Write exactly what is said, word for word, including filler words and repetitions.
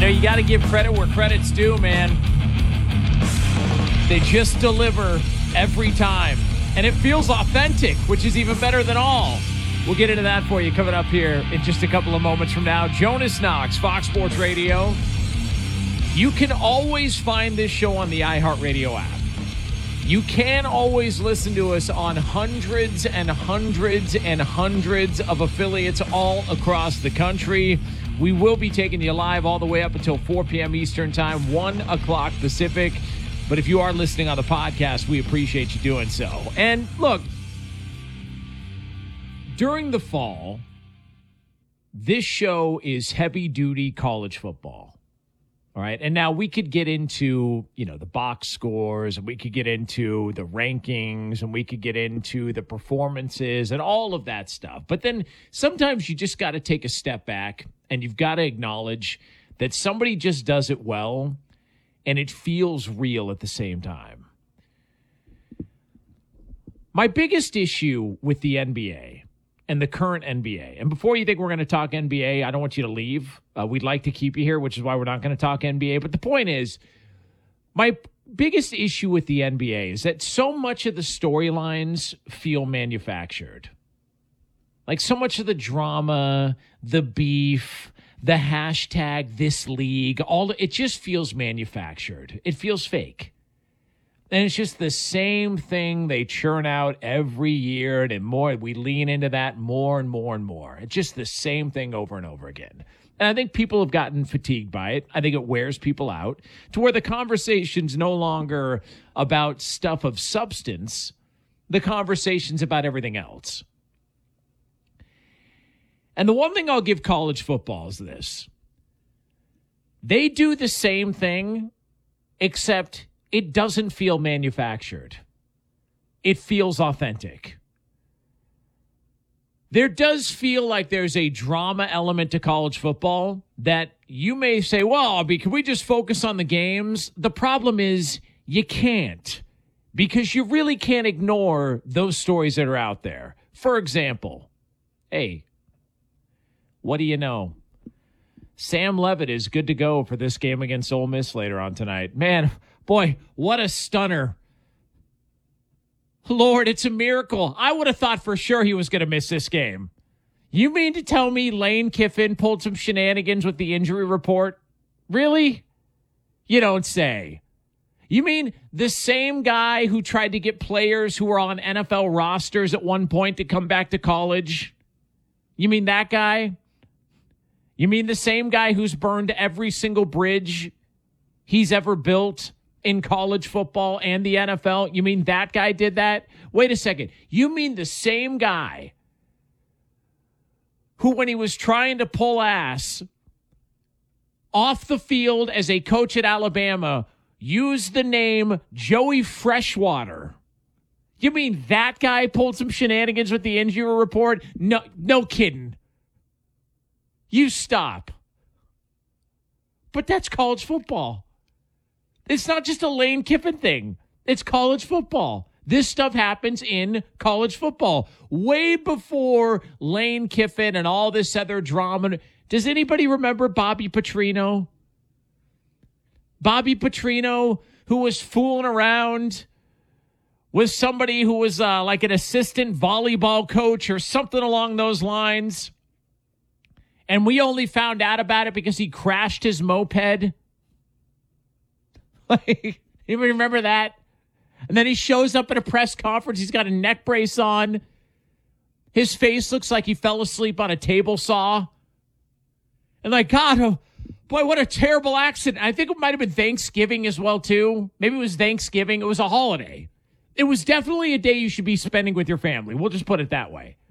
know, you got to give credit where credit's due, man. They just deliver every time. And it feels authentic, which is even better than all. We'll get into that for you coming up here in just a couple of moments from now. Jonas Knox, Fox Sports Radio. You can always find this show on the iHeartRadio app. You can always listen to us on hundreds and hundreds and hundreds of affiliates all across the country. We will be taking you live all the way up until four p.m. Eastern Time, one o'clock Pacific. But if you are listening on the podcast, we appreciate you doing so. And look, during the fall, this show is heavy-duty college football. All right. And now we could get into, you know, the box scores, and we could get into the rankings, and we could get into the performances and all of that stuff. But then sometimes you just got to take a step back, and you've got to acknowledge that somebody just does it well, and it feels real at the same time. My biggest issue with the N B A and the current N B A, and before you think we're going to talk N B A, I don't want you to leave. Uh, we'd like to keep you here, which is why we're not going to talk N B A. But the point is, my biggest issue with the N B A is that so much of the storylines feel manufactured. Like so much of the drama, the beef, the hashtag this league, all it just feels manufactured. It feels fake. And it's just the same thing they churn out every year, and more we lean into that more and more and more. It's just the same thing over and over again. And I think people have gotten fatigued by it. I think it wears people out to where the conversation's no longer about stuff of substance. The conversation's about everything else. And the one thing I'll give college football is this. They do the same thing, except it doesn't feel manufactured. It feels authentic. There does feel like there's a drama element to college football that you may say, well, can we just focus on the games? The problem is you can't, because you really can't ignore those stories that are out there. For example, hey, what do you know? Sam Leavitt is good to go for this game against Ole Miss later on tonight. Man, boy, what a stunner. Lord, it's a miracle. I would have thought for sure he was going to miss this game. You mean to tell me Lane Kiffin pulled some shenanigans with the injury report? Really? You don't say. You mean the same guy who tried to get players who were on N F L rosters at one point to come back to college? You mean that guy? You mean the same guy who's burned every single bridge he's ever built in college football and the N F L? You mean that guy did that? Wait a second. You mean the same guy who, when he was trying to pull ass off the field as a coach at Alabama, used the name Joey Freshwater? You mean that guy pulled some shenanigans with the injury report? No, no kidding. You stop. But that's college football. It's not just a Lane Kiffin thing. It's college football. This stuff happens in college football. Way before Lane Kiffin and all this other drama. Does anybody remember Bobby Petrino? Bobby Petrino, who was fooling around with somebody who was uh, like an assistant volleyball coach or something along those lines. And we only found out about it because he crashed his moped. Like, you remember that? And then he shows up at a press conference. He's got a neck brace on. His face looks like he fell asleep on a table saw. And like, God, oh, boy, what a terrible accident. I think it might have been Thanksgiving as well, too. Maybe it was Thanksgiving. It was a holiday. It was definitely a day you should be spending with your family. We'll just put it that way.